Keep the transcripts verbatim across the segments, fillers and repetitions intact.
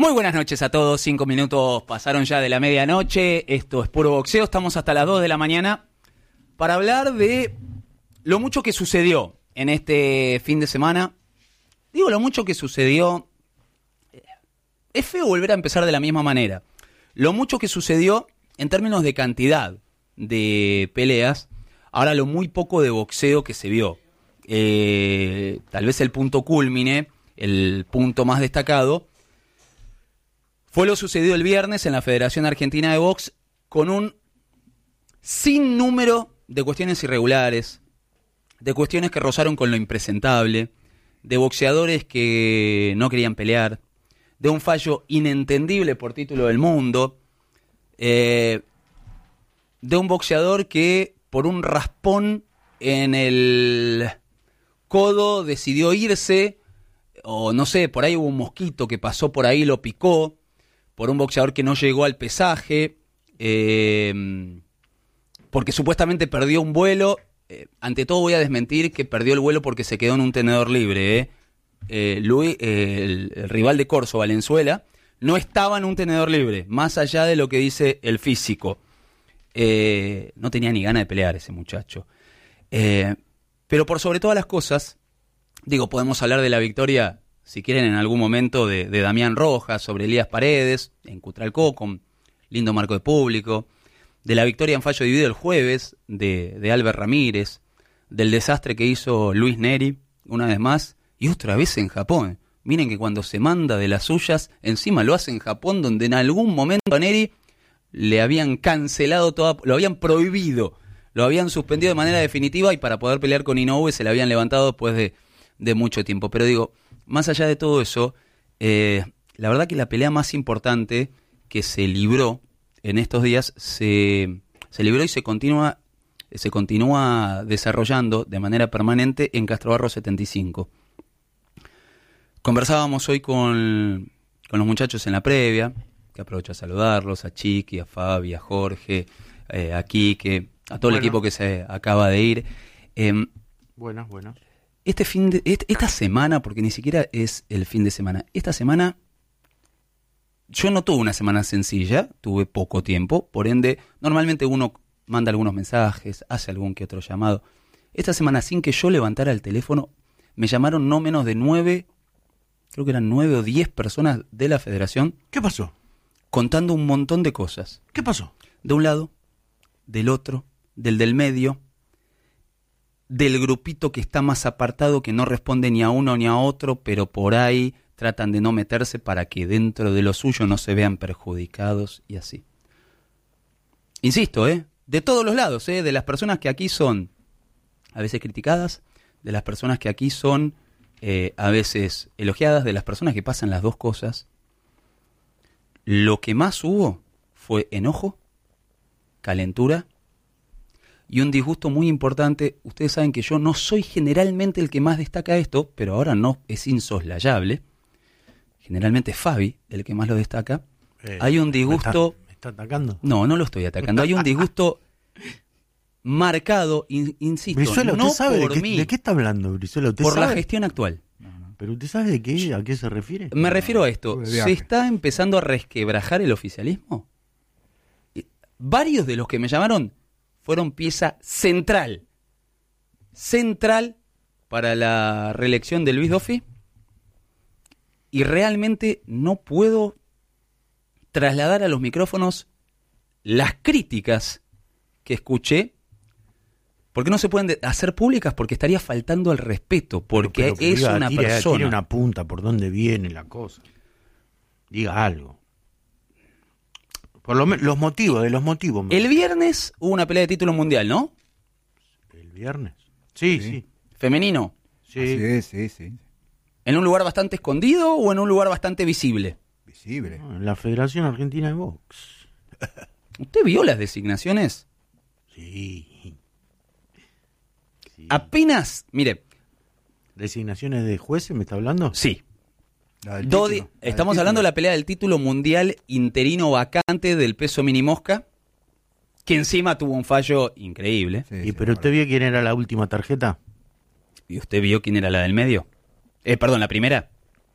Muy buenas noches a todos, cinco minutos pasaron ya de la medianoche, esto es Puro Boxeo, estamos hasta las dos de la mañana para hablar de lo mucho que sucedió en este fin de semana. Digo lo mucho que sucedió, es feo volver a empezar de la misma manera, lo mucho que sucedió en términos de cantidad de peleas, ahora lo muy poco de boxeo que se vio. Eh, tal vez el punto cúlmine, el punto más destacado, fue lo sucedido el viernes en la Federación Argentina de Box con un sinnúmero de cuestiones irregulares, de cuestiones que rozaron con lo impresentable, de boxeadores que no querían pelear, de un fallo inentendible por título del mundo, eh, de un boxeador que por un raspón en el codo decidió irse, o no sé, por ahí hubo un mosquito que pasó por ahí, lo picó, por un boxeador que no llegó al pesaje, eh, porque supuestamente perdió un vuelo. Eh, ante todo voy a desmentir que perdió el vuelo porque se quedó en un tenedor libre. Eh. Eh, Luis, eh, el, el rival de Corso, Valenzuela, no estaba en un tenedor libre, más allá de lo que dice el físico. Eh, no tenía ni ganas de pelear ese muchacho. Eh, pero por sobre todas las cosas, digo, podemos hablar de la victoria, si quieren, en algún momento, de, de Damián Rojas sobre Elías Paredes, en Cutralcó, con lindo marco de público, de la victoria en fallo dividido el jueves, de, de Albert Ramírez, del desastre que hizo Luis Neri, una vez más, y otra vez en Japón. Miren que cuando se manda de las suyas, encima lo hace en Japón, donde en algún momento a Neri le habían cancelado toda, lo habían prohibido, lo habían suspendido de manera definitiva, y para poder pelear con Inoue se le habían levantado después de, de mucho tiempo. Pero digo, más allá de todo eso, eh, la verdad que la pelea más importante que se libró en estos días se, se libró y se continúa, se continúa desarrollando de manera permanente en Castrobarro setenta y cinco. Conversábamos hoy con, con los muchachos en la previa, que aprovecho a saludarlos, a Chiqui, a Fabi, a Jorge, eh, a Quique, a todo bueno. el equipo que se acaba de ir. Eh, Buenas, buenas. Este fin de, esta semana, porque ni siquiera es el fin de semana, esta semana yo no tuve una semana sencilla, tuve poco tiempo, por ende, normalmente uno manda algunos mensajes, hace algún que otro llamado. Esta semana, sin que yo levantara el teléfono, me llamaron no menos de nueve, creo que eran nueve o diez personas de la federación. ¿Qué pasó? Contando un montón de cosas. ¿Qué pasó? De un lado, del otro, del del medio, del grupito que está más apartado, que no responde ni a uno ni a otro, pero por ahí tratan de no meterse para que dentro de lo suyo no se vean perjudicados y así. Insisto, ¿eh? De todos los lados, ¿eh? De las personas que aquí son a veces criticadas, de las personas que aquí son eh, a veces elogiadas, de las personas que pasan las dos cosas. Lo que más hubo fue enojo, calentura y un disgusto muy importante. Ustedes saben que yo no soy generalmente el que más destaca esto, pero ahora no, es insoslayable. Generalmente es Fabi el que más lo destaca. Eh, Hay un disgusto... ¿Me está, me está atacando? No, no lo estoy atacando. Hay un disgusto marcado, in, insisto, Brizuela, no ¿usted sabe por de qué, mí, de qué está hablando, Brizuela? ¿Usted por sabe? la gestión actual. ¿Pero usted sabe de qué, a qué se refiere? Me refiero a esto. ¿Se está empezando a resquebrajar el oficialismo? Varios de los que me llamaron fueron pieza central, central para la reelección de Luis Doffi, y realmente no puedo trasladar a los micrófonos las críticas que escuché, porque no se pueden hacer públicas, porque estaría faltando al respeto, porque pero, pero, es diga, una tire, persona. Tiene una punta por dónde viene la cosa. Diga algo. Por lo menos los motivos, de los motivos. El viernes hubo una pelea de título mundial, ¿no? ¿El viernes? Sí, sí. sí. ¿Femenino? Sí. sí, sí, sí. ¿En un lugar bastante escondido o en un lugar bastante visible? Visible. No, en la Federación Argentina de Box. ¿Usted vio las designaciones? Sí. sí. Apenas, mire. ¿Designaciones de jueces me está hablando? Sí. Dodi, estamos hablando de la pelea del título mundial interino vacante del peso mini mosca, que encima tuvo un fallo increíble. Sí, ¿Y sí, pero usted vio quién era la última tarjeta? ¿Y usted vio quién era la del medio? Eh, perdón, la primera.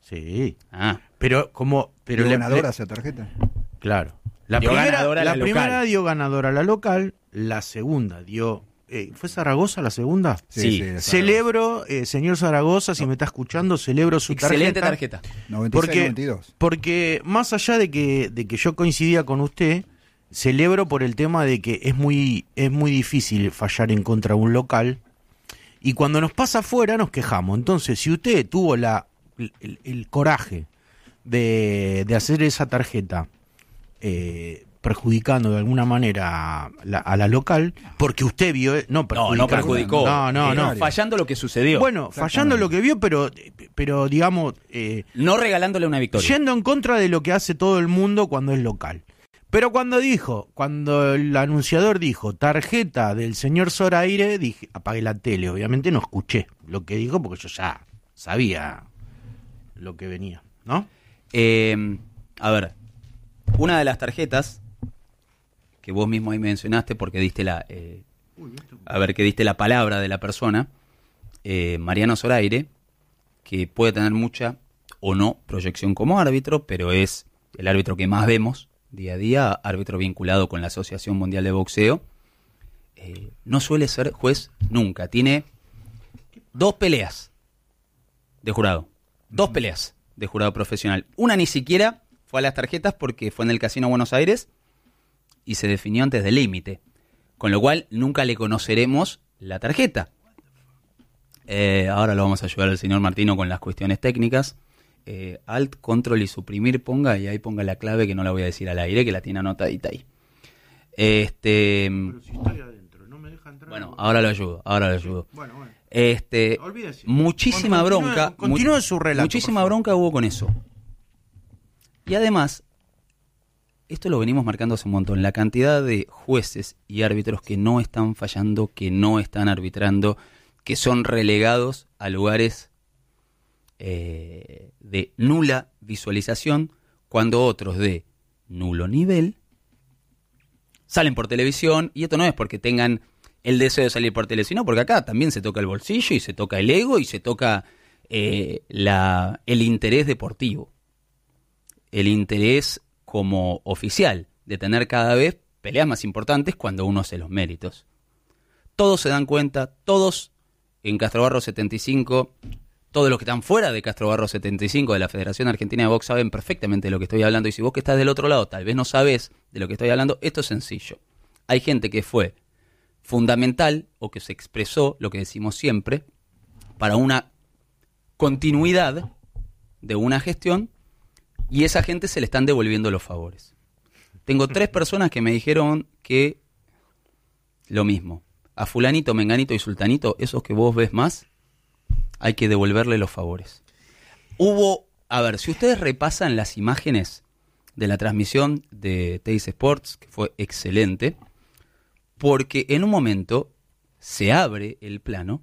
Sí. Ah. Pero como... Pero ¿Dio le- ganadora le- esa tarjeta? Claro. La Dio primera, ganadora a la la primera local. dio ganadora a la local, la segunda dio... eh, ¿Fue Zaragoza la segunda? Sí. de Celebro, eh, señor Zaragoza, si me está escuchando, celebro su Excelente tarjeta. tarjeta. noventa y seis, Porque, noventa y dos. porque más allá de que, de que yo coincidía con usted, celebro por el tema de que es muy, es muy difícil fallar en contra de un local. Y cuando nos pasa afuera nos quejamos. Entonces, si usted tuvo la, el, el- el coraje de, de hacer esa tarjeta eh, perjudicando de alguna manera a la, a la local, porque usted vio... No, No, perjudicando. no perjudicó. No, no, Eh, no. Fallando lo que sucedió. Bueno, fallando lo que vio, pero, pero digamos, eh, No regalándole una victoria. yendo en contra de lo que hace todo el mundo cuando es local. Pero cuando dijo, cuando el anunciador dijo tarjeta del señor Zoraire, dije, apagué la tele, obviamente no escuché lo que dijo porque yo ya sabía lo que venía, ¿no? Eh, a ver, una de las tarjetas que vos mismo ahí mencionaste porque diste la... eh, a ver, que diste la palabra de la persona, eh, Mariano Zoraire, que puede tener mucha o no proyección como árbitro, pero es el árbitro que más vemos día a día, árbitro vinculado con la Asociación Mundial de Boxeo. Eh, no suele ser juez nunca. Tiene dos peleas de jurado. Dos peleas de jurado profesional. Una ni siquiera fue a las tarjetas porque fue en el Casino Buenos Aires y se definió antes del límite. Con lo cual nunca le conoceremos la tarjeta. Eh, ahora lo vamos a ayudar al señor Martino con las cuestiones técnicas. Eh, alt, control y suprimir ponga, y ahí ponga la clave que no la voy a decir al aire, que la tiene anotadita ahí. Este, Pero si estoy adentro, no me deja entrar. bueno, ahora lo ayudo, ahora lo ayudo. Bueno, bueno. Este, Olvídese. muchísima Continúe- bronca, continúe mu- su relato, muchísima por favor. bronca hubo con eso. Y además, esto lo venimos marcando hace un montón, la cantidad de jueces y árbitros que no están fallando, que no están arbitrando, que son relegados a lugares eh, de nula visualización, cuando otros de nulo nivel salen por televisión, y esto no es porque tengan el deseo de salir por tele, sino porque acá también se toca el bolsillo y se toca el ego y se toca eh, la, el interés deportivo, el interés como oficial de tener cada vez peleas más importantes cuando uno hace los méritos. Todos se dan cuenta, todos en Castrobarro setenta y cinco, todos los que están fuera de Castrobarro setenta y cinco de la Federación Argentina de Box saben perfectamente de lo que estoy hablando, y si vos que estás del otro lado tal vez no sabés de lo que estoy hablando, esto es sencillo. Hay gente que fue fundamental o que se expresó, lo que decimos siempre, para una continuidad de una gestión, y esa gente se le están devolviendo los favores. Tengo tres personas que me dijeron que lo mismo. A fulanito, menganito y sultanito, esos que vos ves más, hay que devolverle los favores. Hubo, a ver, si ustedes repasan las imágenes de la transmisión de Teis Sports, que fue excelente, porque en un momento se abre el plano,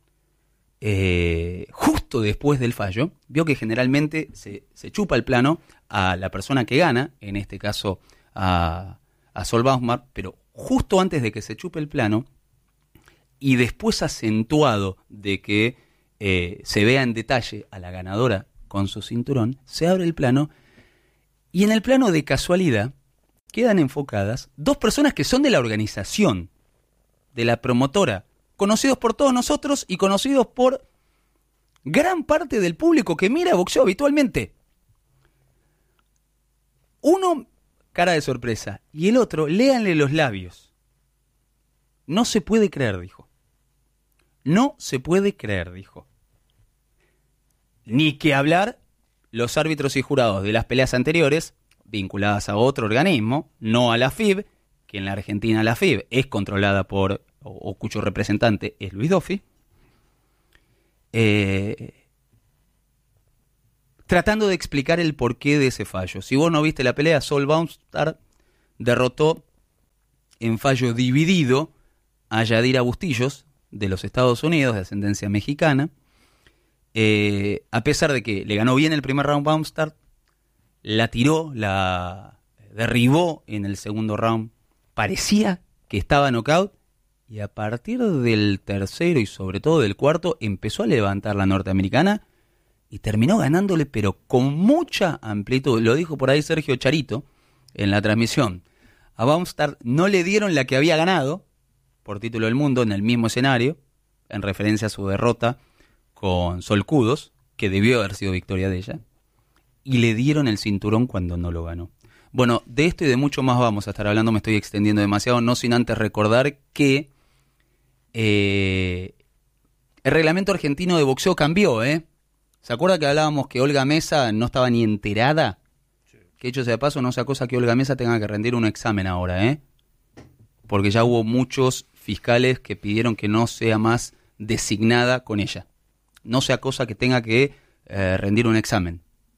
eh, justo después del fallo, vio que generalmente se, se chupa el plano a la persona que gana, en este caso a, a Sol Baumar, pero justo antes de que se chupe el plano, y después acentuado de que eh, se vea en detalle a la ganadora con su cinturón, se abre el plano, y en el plano de casualidad quedan enfocadas dos personas que son de la organización, de la promotora, conocidos por todos nosotros y conocidos por gran parte del público que mira boxeo habitualmente. Uno, cara de sorpresa, y el otro, léanle los labios. No se puede creer, dijo. No se puede creer, dijo. Ni que hablar los árbitros y jurados de las peleas anteriores, vinculadas a otro organismo, no a la F I B, que en la Argentina la F I B es controlada por, o, o cuyo representante es Luis Doffi, eh, tratando de explicar el porqué de ese fallo. Si vos no viste la pelea, Sol Baumstar derrotó en fallo dividido a Yadira Bustillos, de los Estados Unidos, de ascendencia mexicana, eh, a pesar de que le ganó bien el primer round Baumstar, la tiró, la derribó en el segundo round, parecía que estaba knockout, y a partir del tercero y sobre todo del cuarto empezó a levantar la norteamericana, y terminó ganándole, pero con mucha amplitud. Lo dijo por ahí Sergio Charito en la transmisión. A Baumstark no le dieron la que había ganado por título del mundo en el mismo escenario, en referencia a su derrota con Sol Kudos, que debió haber sido victoria de ella, y le dieron el cinturón cuando no lo ganó. Bueno, de esto y de mucho más vamos a estar hablando, me estoy extendiendo demasiado, no sin antes recordar que eh, el reglamento argentino de boxeo cambió, ¿eh? ¿Se acuerda que hablábamos que Olga Mesa no estaba ni enterada? Sí. Que hecho sea de paso, no sea cosa que Olga Mesa tenga que rendir un examen ahora, ¿eh? Porque ya hubo muchos fiscales que pidieron que no sea más designada con ella. No sea cosa que tenga que eh, rendir un examen.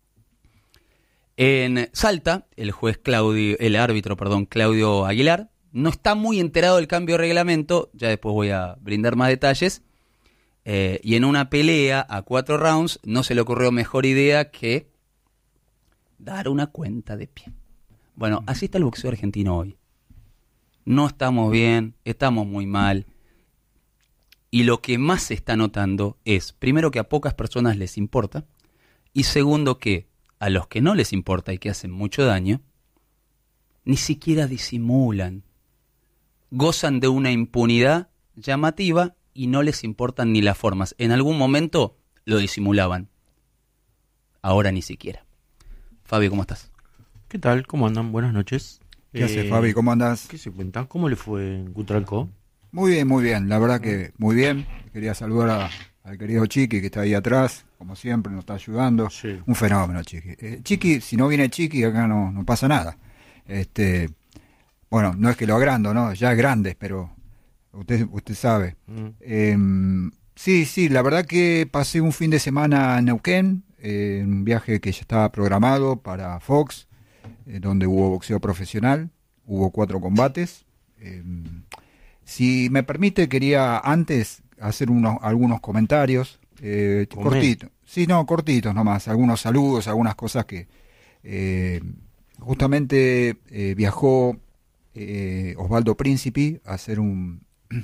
En Salta, el juez Claudio, el árbitro, perdón, Claudio Aguilar, no está muy enterado del cambio de reglamento, ya después voy a brindar más detalles, eh, y en una pelea a cuatro rounds no se le ocurrió mejor idea que dar una cuenta de pie. Bueno, así está el boxeo argentino hoy. No estamos bien, estamos muy mal, y lo que más se está notando es, primero, que a pocas personas les importa, y segundo, que a los que no les importa y que hacen mucho daño, ni siquiera disimulan. Gozan de una impunidad llamativa y no les importan ni las formas. En algún momento lo disimulaban. Ahora ni siquiera. Fabi, ¿cómo estás? ¿Qué tal? ¿Cómo andan? Buenas noches. ¿Qué eh, haces, Fabi? ¿Cómo andás? ¿Qué se cuenta? ¿Cómo le fue en Cutralcó? Muy bien, muy bien. La verdad que muy bien. Quería saludar a, al querido Chiqui, que está ahí atrás, como siempre, nos está ayudando. Sí. Un fenómeno, Chiqui. Eh, Chiqui, si no viene Chiqui, acá no, no pasa nada. Este, bueno, no es que lo agrando, ¿no? Ya es grande, pero usted usted sabe. Mm. Eh, sí, sí, la verdad que pasé un fin de semana en Neuquén, eh, un viaje que ya estaba programado para Fox, eh, donde hubo boxeo profesional, hubo cuatro combates. Eh, si me permite, quería antes hacer unos algunos comentarios, eh, cortitos. Sí, no, cortitos nomás, algunos saludos, algunas cosas que... Eh, justamente eh, viajó eh, Osvaldo Príncipe a hacer un,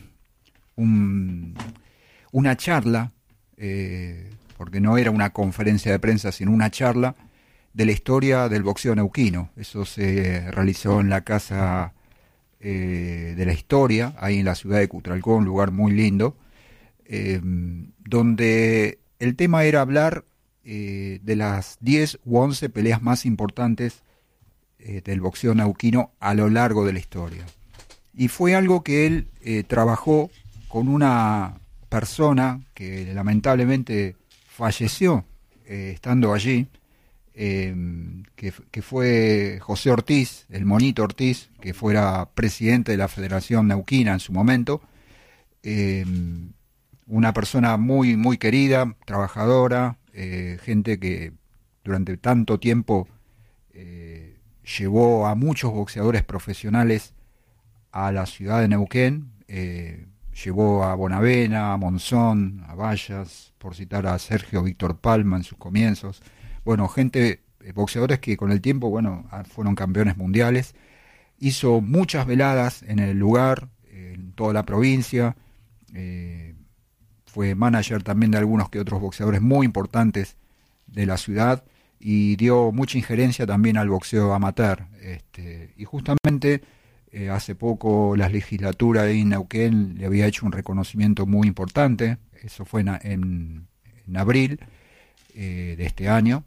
un una charla, eh, porque no era una conferencia de prensa, sino una charla de la historia del boxeo neuquino. Eso se realizó en la Casa eh, de la Historia, ahí en la ciudad de Cutralcó, un lugar muy lindo, eh, donde el tema era hablar eh, de las diez u once peleas más importantes eh, del boxeo neuquino a lo largo de la historia. Y fue algo que él eh, trabajó con una persona que lamentablemente falleció eh, estando allí, eh, que, que fue José Ortiz, el Monito Ortiz, que fuera presidente de la Federación Neuquina en su momento, eh, una persona muy, muy querida, trabajadora, eh, gente que durante tanto tiempo eh, llevó a muchos boxeadores profesionales a la ciudad de Neuquén, eh, llevó a Bonavena, a Monzón, a Vallas, por citar a Sergio Víctor Palma en sus comienzos. Bueno, gente, eh, boxeadores que con el tiempo, bueno, fueron campeones mundiales. Hizo muchas veladas en el lugar, eh, en toda la provincia. Eh, fue manager también de algunos que otros boxeadores muy importantes de la ciudad y dio mucha injerencia también al boxeo amateur. Este, y justamente... Eh, hace poco la legislatura de Neuquén le había hecho un reconocimiento muy importante, eso fue en, en, en abril eh, de este año,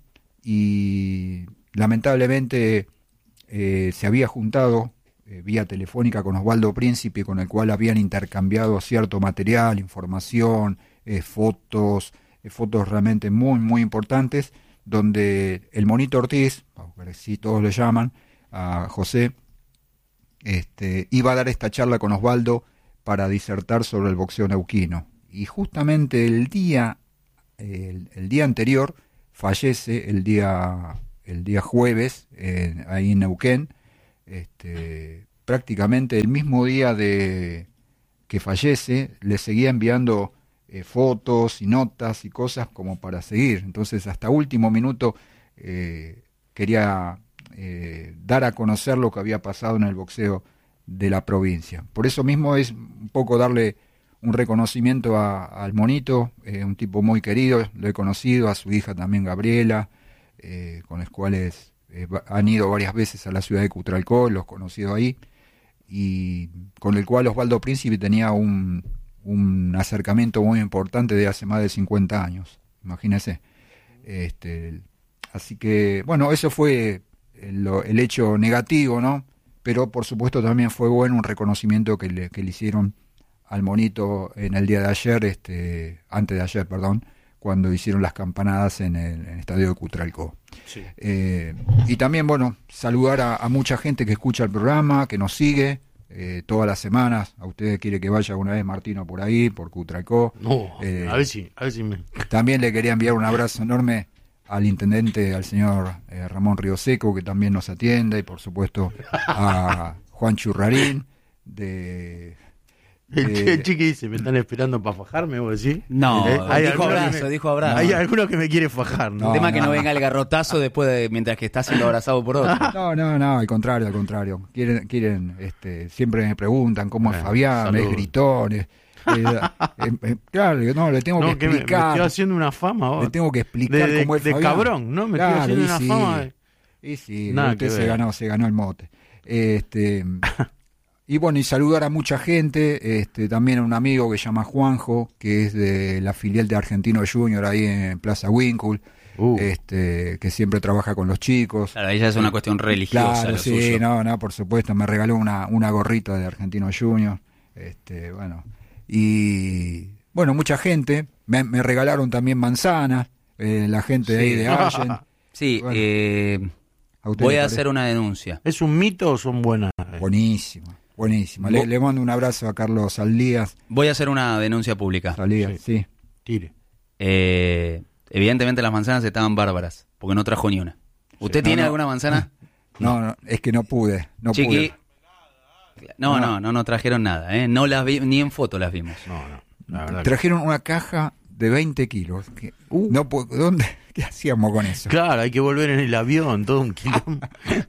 y lamentablemente eh, se había juntado eh, vía telefónica con Osvaldo Príncipe, con el cual habían intercambiado cierto material, información, eh, fotos, eh, fotos realmente muy, muy importantes, donde el Monito Ortiz, así todos le llaman, a José, Este, iba a dar esta charla con Osvaldo para disertar sobre el boxeo neuquino. Y justamente el día, el, el día anterior, fallece el día, el día jueves, eh, ahí en Neuquén, este, prácticamente el mismo día de que fallece, le seguía enviando eh, fotos y notas y cosas como para seguir. Entonces, hasta último minuto eh, quería... Eh, dar a conocer lo que había pasado en el boxeo de la provincia. Por eso mismo es un poco darle un reconocimiento a, al Monito, eh, un tipo muy querido, lo he conocido, a su hija también Gabriela, eh, con los cuales eh, han ido varias veces a la ciudad de Cutralcó, los conocido ahí, y con el cual Osvaldo Príncipe tenía un, un acercamiento muy importante de hace más de cincuenta años, imagínense. Este, así que, bueno, eso fue el, el hecho negativo, ¿no? Pero por supuesto también fue bueno un reconocimiento que le, que le hicieron al Monito en el día de ayer, este, antes de ayer, perdón, cuando hicieron las campanadas en el, en el estadio de Cutralcó. Sí. Eh, y también, bueno, saludar a, a mucha gente que escucha el programa, que nos sigue eh, todas las semanas. A ustedes quiere que vaya alguna vez Martino por ahí, por Cutralcó. No, eh, a ver si, a ver si me... También le quería enviar un abrazo enorme al intendente, al señor eh, Ramón Rioseco, que también nos atiende, y por supuesto a Juan Churrarín, de... El Chiqui dice, ¿me están esperando para fajarme, vos decís? No, ¿Eh? ¿Hay dijo abrazo, me, dijo abrazo. Hay alguno que me quiere fajar, ¿no? El tema no, que no no venga el garrotazo después de, mientras que está siendo abrazado por otro. No, no, no, al contrario, al contrario. Quieren, quieren, este, siempre me preguntan cómo es bueno, Fabián, salud. es gritón, es, eh, eh, eh, claro, no, le tengo no, que explicar. Me, me estoy haciendo una fama ahora. Le tengo que explicar de, de, cómo es de Fabián. cabrón, ¿no? Me claro, estoy haciendo una sí, fama. De... Y sí, Nada usted se ver. ganó, se ganó el mote. Este, y bueno, y saludar a mucha gente, este, también a un amigo que se llama Juanjo, que es de la filial de Argentino Junior ahí en Plaza Winkle. Uh. Este, que siempre trabaja con los chicos. Claro, ella es una cuestión religiosa. Claro, lo sí, suyo. no, no, por supuesto, me regaló una, una gorrita de Argentino Junior. Este, bueno, y bueno, mucha gente, me, me regalaron también manzanas, eh, la gente sí. de ahí de Allen. Sí, bueno, eh, voy a hacer una denuncia. ¿Es un mito o son buenas? Buenísimo, buenísimo. Le, le mando un abrazo a Carlos Saldías. Voy a hacer una denuncia pública. Saldías, sí. sí. Tire. Eh, evidentemente las manzanas estaban bárbaras, porque no trajo ni una. ¿Usted sí, tiene no, alguna manzana? No, no, es que no pude, no Chiqui, pude. No, no, no, no trajeron nada, ¿eh? No las vi, ni en foto las vimos. No, no. La verdad trajeron que... una caja de veinte kilos. Que, uh, no, ¿dónde? ¿Qué hacíamos con eso? Claro, hay que volver en el avión, todo un quilombo.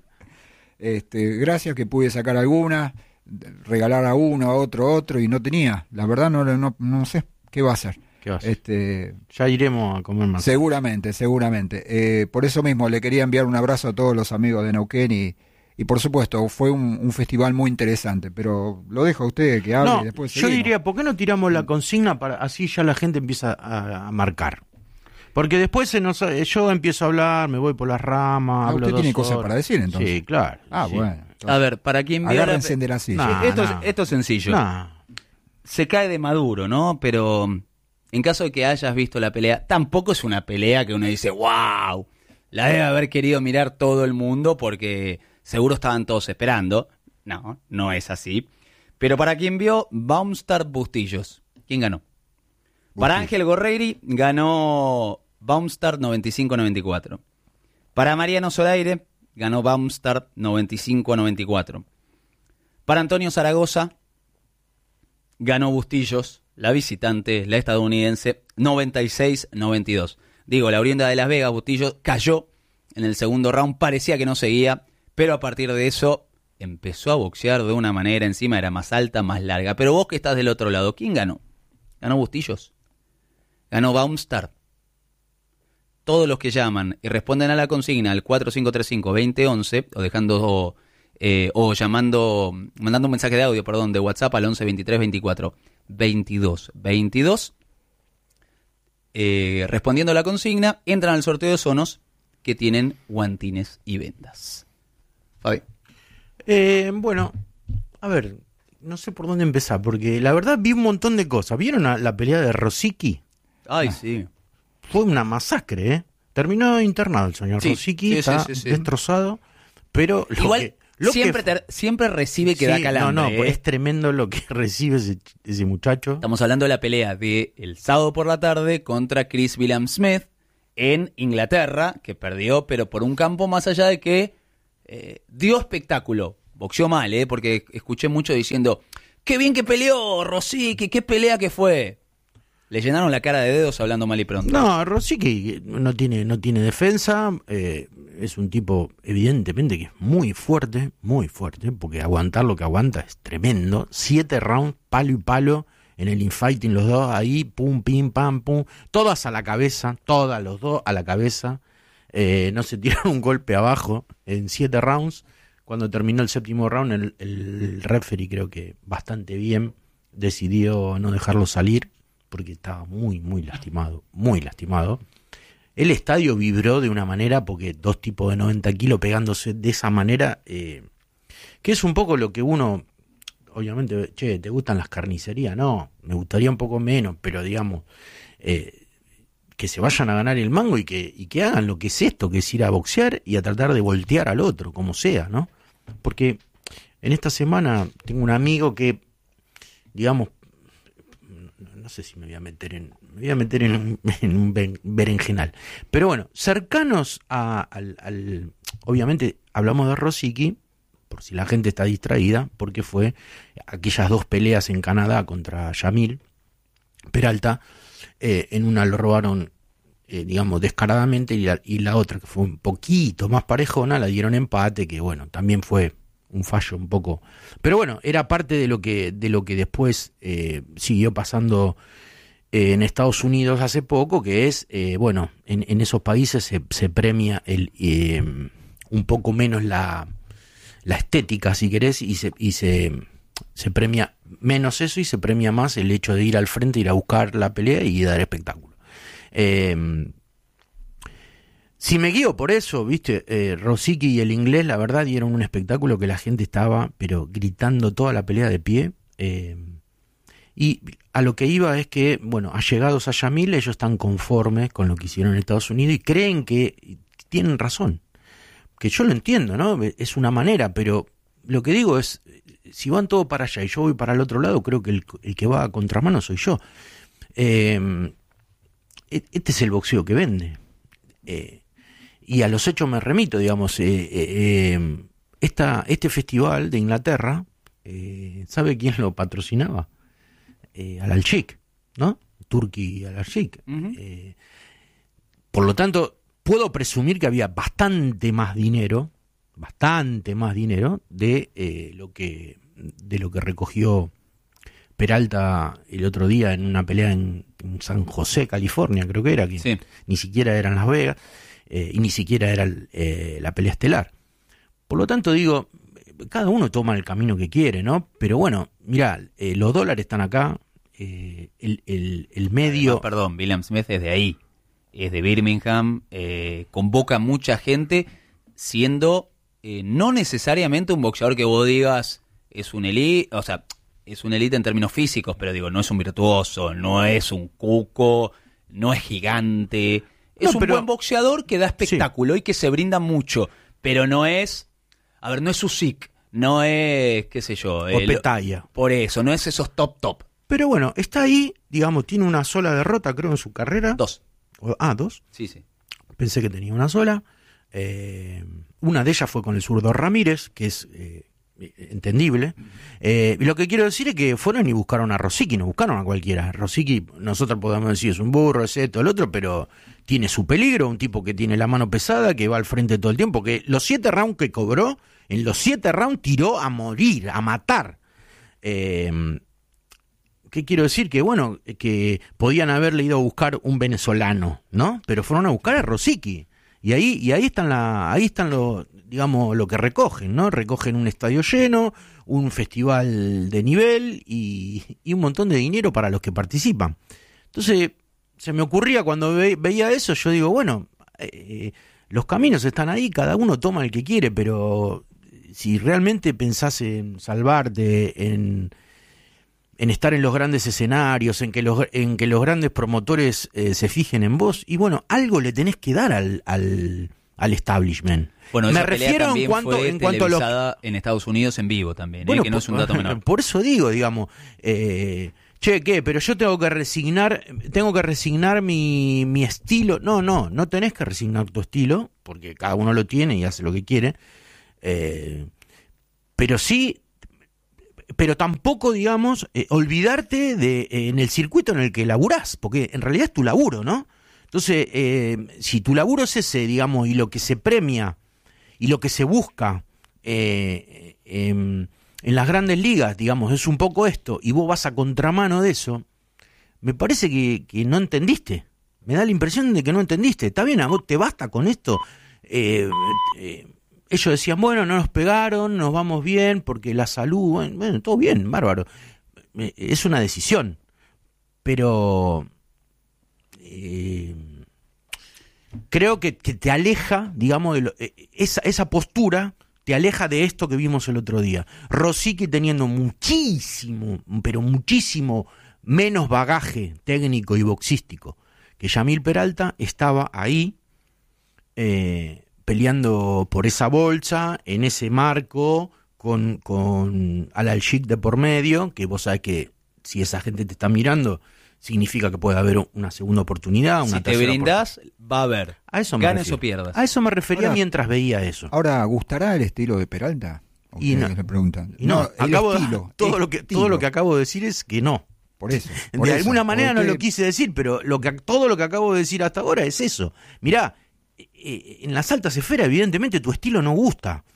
este, gracias que pude sacar alguna, regalar a uno, a otro, a otro, y no tenía. La verdad no, no, no sé qué va a hacer. ¿Qué va a hacer? Este, ya iremos a comer más. Seguramente, seguramente. Eh, por eso mismo le quería enviar un abrazo a todos los amigos de Neuquén y, y por supuesto, fue un, un festival muy interesante, pero lo dejo a usted que hable no, y después yo seguimos. diría, ¿por qué no tiramos la consigna para así ya la gente empieza a, a marcar? Porque después se nos, yo empiezo a hablar, me voy por las ramas. Ah, hablo usted tiene dos cosas horas. para decir entonces. Sí, claro. Ah, sí. bueno. Entonces, a ver, para quien vio la... de la silla. Nah, esto, nah. es, esto es sencillo. Nah. Se cae de maduro, ¿no? Pero en caso de que hayas visto la pelea, tampoco es una pelea que uno dice, wow, la debe haber querido mirar todo el mundo porque seguro estaban todos esperando. No, no es así. Pero para quien vio, Baumstar Bustillos, ¿quién ganó? Bustillos. Para Ángel Gorreiri ganó Baumstar noventa y cinco a noventa y cuatro. Para Mariano Zoraire ganó Baumstar noventa y cinco a noventa y cuatro. Para Antonio Zaragoza ganó Bustillos, la visitante, la estadounidense, noventa y seis a noventa y dos. Digo, la oriunda de Las Vegas, Bustillos, cayó en el segundo round, parecía que no seguía, pero a partir de eso empezó a boxear de una manera, encima era más alta, más larga. Pero vos que estás del otro lado, ¿quién ganó? ¿Ganó Bustillos? ¿Ganó Baumstar? Todos los que llaman y responden a la consigna al cuatro cinco tres cinco, dos cero uno uno o dejando... Eh, o llamando, mandando un mensaje de audio, perdón, de WhatsApp al once veintitrés veinticuatro veintidós veintidós, eh, respondiendo a la consigna, entran al sorteo de Sonos que tienen guantines y vendas. Fabi. Eh, bueno, a ver, no sé por dónde empezar, porque la verdad vi un montón de cosas. ¿Vieron la, la pelea de Rosicky? Ay, sí. Fue una masacre, ¿eh? Terminó internado el señor sí, Rosicky, sí, está sí, sí, sí. destrozado, pero... Lo Igual... que... Lo siempre, que... te, siempre recibe que sí, da calambre. No, no, ¿eh? pues es tremendo lo que recibe ese, ese muchacho. Estamos hablando de la pelea de el sábado por la tarde contra Chris Williams-Smith en Inglaterra, que perdió, pero por un campo más allá de que eh, dio espectáculo. Boxeó mal, ¿eh? Porque escuché mucho diciendo, qué bien que peleó Rosicky, qué pelea que fue. Le llenaron la cara de dedos hablando mal y pronto. No, Rosicky no tiene, no tiene defensa, eh, es un tipo evidentemente que es muy fuerte, muy fuerte, porque aguantar lo que aguanta es tremendo. Siete rounds, palo y palo, en el infighting los dos ahí, pum, pim, pam, pum, todas a la cabeza, todas los dos a la cabeza, eh, no se tiraron un golpe abajo en siete rounds. Cuando terminó el séptimo round, el, el referee, creo que bastante bien, decidió no dejarlo salir porque estaba muy, muy lastimado, muy lastimado. El estadio vibró de una manera, porque dos tipos de noventa kilos pegándose de esa manera, eh, que es un poco lo que uno, obviamente, che, ¿te gustan las carnicerías? No, me gustaría un poco menos, pero digamos, eh, que se vayan a ganar el mango y que, y que hagan lo que es esto, que es ir a boxear y a tratar de voltear al otro, como sea, ¿no? Porque en esta semana tengo un amigo que, digamos, no sé si me voy a meter en me voy a meter en un, en un berenjenal, pero bueno, cercanos a, al, al obviamente hablamos de Rosicky, por si la gente está distraída, porque fue aquellas dos peleas en Canadá contra Yamil Peralta, eh, en una lo robaron, eh, digamos, descaradamente, y la, y la otra, que fue un poquito más parejona, la dieron empate, que bueno, también fue un fallo un poco, pero bueno, era parte de lo que de lo que después eh, siguió pasando eh, en Estados Unidos hace poco, que es, eh, bueno, en, en esos países se, se premia el eh, un poco menos la, la estética, si querés, y se y se, se premia menos eso y se premia más el hecho de ir al frente, ir a buscar la pelea y dar espectáculo. Eh, Si me guío por eso, viste, eh, Rosicky y el inglés, la verdad, dieron un espectáculo que la gente estaba, pero gritando toda la pelea de pie. Eh, y a lo que iba es que, bueno, allegados a Yamil, ellos están conformes con lo que hicieron en Estados Unidos y creen que tienen razón. Que yo lo entiendo, ¿no? Es una manera, pero lo que digo es, si van todos para allá y yo voy para el otro lado, creo que el, el que va a contramano soy yo. Eh, este es el boxeo que vende. Eh, Y a los hechos me remito, digamos, eh, eh, esta, este festival de Inglaterra, eh, ¿sabe quién lo patrocinaba? Eh, Al-Alchik, ¿no? Turki Al-Alchik. Uh-huh. Eh, por lo tanto, puedo presumir que había bastante más dinero, bastante más dinero de eh, lo que de lo que recogió Peralta el otro día en una pelea en, en San José, California, creo que era, que sí. Ni siquiera era en Las Vegas. Eh, y ni siquiera era eh, la pelea estelar. Por lo tanto, digo, cada uno toma el camino que quiere, ¿no? Pero bueno, mirá, eh, los dólares están acá, eh, el, el, el medio... Además, perdón, William Smith es de ahí, es de Birmingham, eh, convoca mucha gente, siendo eh, no necesariamente un boxeador que vos digas es un elite, o sea, es un elite en términos físicos, pero digo, no es un virtuoso, no es un cuco, no es gigante... Es no, un pero, buen boxeador que da espectáculo, sí, y que se brinda mucho, pero no es, a ver, no es Usyk, no es, qué sé yo, o Petaya. Por eso, no es esos top top. Pero bueno, está ahí, digamos, tiene una sola derrota, creo, en su carrera. Dos. Ah, dos. Sí, sí. Pensé que tenía una sola. Eh, una de ellas fue con el zurdo Ramírez, que es eh, entendible. Eh, y lo que quiero decir es que fueron y buscaron a Rosicky, no buscaron a cualquiera. Rosicky, nosotros podemos decir, es un burro, es esto, el otro, pero tiene su peligro, un tipo que tiene la mano pesada, que va al frente todo el tiempo, que los siete rounds que cobró, en los siete rounds tiró a morir, a matar. Eh, ¿Qué quiero decir? Que bueno, que podían haberle ido a buscar un venezolano, ¿no? Pero fueron a buscar a Rosicky. Y ahí, y ahí están la, ahí están lo, digamos, lo que recogen, ¿no? Recogen un estadio lleno, un festival de nivel y, y un montón de dinero para los que participan. Entonces, se me ocurría cuando ve, veía eso, yo digo, bueno, eh, los caminos están ahí, cada uno toma el que quiere, pero si realmente pensás en salvarte, en, en estar en los grandes escenarios, en que los, en que los grandes promotores eh, se fijen en vos, y bueno, algo le tenés que dar al, al, al establishment. Bueno, me refiero en cuanto, fue en cuanto a los en Estados Unidos en vivo también, bueno, eh, que no es un dato menor. Por eso digo, digamos, eh, che, ¿qué? Pero yo tengo que resignar, tengo que resignar mi, mi estilo. No, no, no tenés que resignar tu estilo, porque cada uno lo tiene y hace lo que quiere. Eh, pero sí, pero tampoco, digamos, eh, olvidarte de eh, en el circuito en el que laburás, porque en realidad es tu laburo, ¿no? Entonces, eh, si tu laburo es ese, digamos, y lo que se premia y lo que se busca eh, eh, en las grandes ligas, digamos, es un poco esto, y vos vas a contramano de eso, me parece que, que no entendiste. Me da la impresión de que no entendiste. Está bien, a vos te basta con esto. Eh, eh, ellos decían, bueno, no nos pegaron, nos vamos bien, porque la salud, bueno, bueno todo bien, bárbaro. Eh, es una decisión. Pero eh, creo que, que te aleja, digamos, de lo, eh, esa, esa postura te aleja de esto que vimos el otro día. Rosicky teniendo muchísimo, pero muchísimo menos bagaje técnico y boxístico que Yamil Peralta, estaba ahí eh, peleando por esa bolsa, en ese marco, con, con Al-Alshik de por medio, que vos sabés que si esa gente te está mirando, significa que puede haber una segunda oportunidad, una si te tercera brindás, va a haber. A eso me ganes refiero. o pierdas. A eso me refería Ahora, mientras veía eso. Ahora, ¿gustará el estilo de Peralta? Y Ustedes no, le preguntan. y no, no el acabo de- estilo, todo, lo que, estilo. todo lo que acabo de decir es que no. Por eso. por De eso. alguna manera Porque no lo quise decir, pero lo que, todo lo que acabo de decir hasta ahora es eso. Mirá, eh, en las altas esferas evidentemente tu estilo no gusta.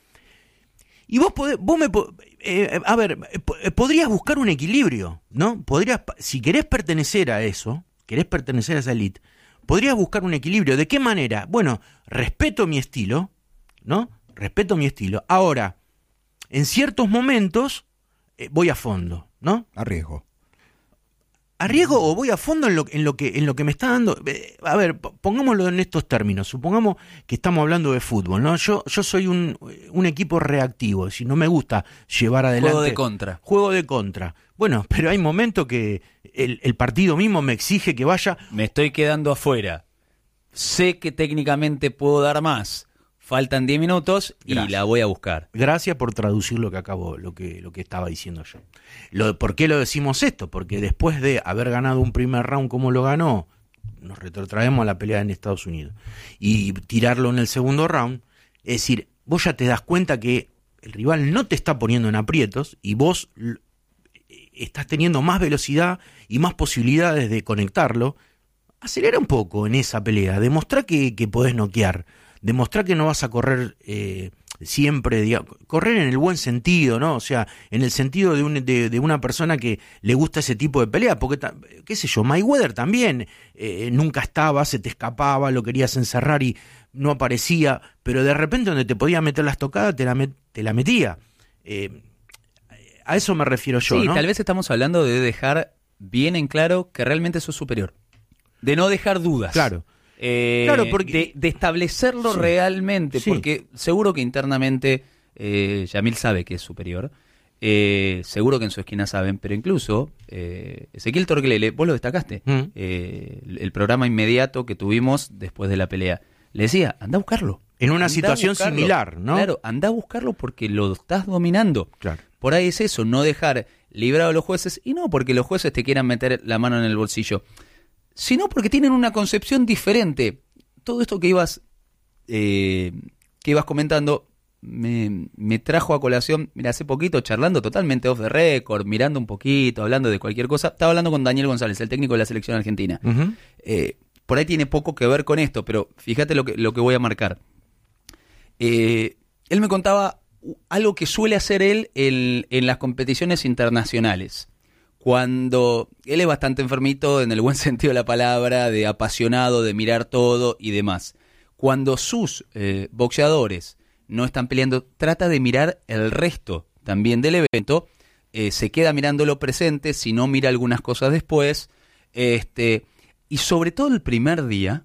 Y vos podés, vos me po- eh, a ver, eh, podrías buscar un equilibrio, ¿no? Podrías, si querés pertenecer a eso, querés pertenecer a esa elite, podrías buscar un equilibrio. ¿De qué manera? Bueno, respeto mi estilo, ¿no? Respeto mi estilo. Ahora, en ciertos momentos eh, voy a fondo, ¿no? Arriesgo. ¿Arriesgo o voy a fondo en lo, en lo que en lo que me está dando? Eh, A ver, p- pongámoslo en estos términos. Supongamos que estamos hablando de fútbol, ¿no? Yo, yo soy un, un equipo reactivo, si no me gusta llevar adelante. Juego de contra. Juego de contra. Bueno, pero hay momentos que el, el partido mismo me exige que vaya. Me estoy quedando afuera. Sé que técnicamente puedo dar más. Faltan diez minutos y Gracias. la voy a buscar. Gracias por traducir lo que acabo, lo que, lo que estaba diciendo yo. Lo, ¿Por qué lo decimos esto? Porque después de haber ganado un primer round como lo ganó, nos retrotraemos a la pelea en Estados Unidos, y tirarlo en el segundo round, es decir, vos ya te das cuenta que el rival no te está poniendo en aprietos y vos l- estás teniendo más velocidad y más posibilidades de conectarlo. Acelera un poco en esa pelea, demostrá que, que podés noquear, demostrá que no vas a correr eh, siempre, digamos, correr en el buen sentido, ¿no? O sea, en el sentido de, un, de, de una persona que le gusta ese tipo de pelea, porque, ta- qué sé yo, Mayweather también eh, nunca estaba, se te escapaba, lo querías encerrar y no aparecía, pero de repente donde te podía meter la estocada, te la, met, te la metía. Eh, a eso me refiero yo, Sí, ¿no? tal vez estamos hablando de dejar bien en claro que realmente sos superior. De no dejar dudas. Claro. Eh, Claro, porque- de, de establecerlo Sí. realmente, Sí. porque seguro que internamente eh, Yamil sabe que es superior, eh, seguro que en su esquina saben, pero incluso eh, Ezequiel Torquelele, vos lo destacaste, Mm. eh, el, el programa inmediato que tuvimos después de la pelea, le decía, anda a buscarlo. En una Andá a situación buscarlo. similar, ¿no? Claro, anda a buscarlo porque lo estás dominando. Claro. Por ahí es eso, no dejar librado a los jueces, y no porque los jueces te quieran meter la mano en el bolsillo, sino porque tienen una concepción diferente. Todo esto que ibas eh, que ibas comentando me, me trajo a colación, mira, hace poquito charlando totalmente off the record, mirando un poquito, hablando de cualquier cosa, estaba hablando con Daniel González, el técnico de la selección argentina. Ujú. Eh, por ahí tiene poco que ver con esto, pero fíjate lo que, lo que voy a marcar. Eh, él me contaba algo que suele hacer él en, en las competiciones internacionales. Cuando él es bastante enfermito, en el buen sentido de la palabra, de apasionado, de mirar todo y demás. Cuando sus eh, boxeadores no están peleando, trata de mirar el resto también del evento. Eh, se queda mirando lo presente, si no mira algunas cosas después. Este, y sobre todo el primer día,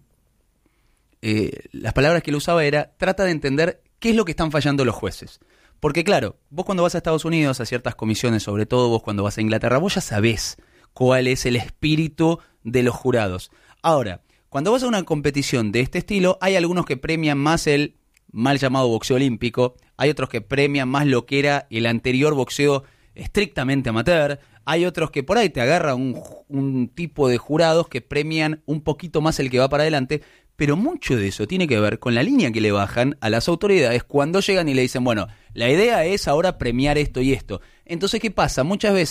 eh, las palabras que él usaba era, trata de entender qué es lo que están fallando los jueces. Porque claro, vos cuando vas a Estados Unidos, a ciertas comisiones, sobre todo vos cuando vas a Inglaterra, vos ya sabés cuál es el espíritu de los jurados. Ahora, cuando vas a una competición de este estilo, hay algunos que premian más el mal llamado boxeo olímpico, hay otros que premian más lo que era el anterior boxeo estrictamente amateur, hay otros que por ahí te agarran un, un tipo de jurados que premian un poquito más el que va para adelante, pero mucho de eso tiene que ver con la línea que le bajan a las autoridades cuando llegan y le dicen, bueno, la idea es ahora premiar esto y esto. Entonces, ¿qué pasa? Muchas veces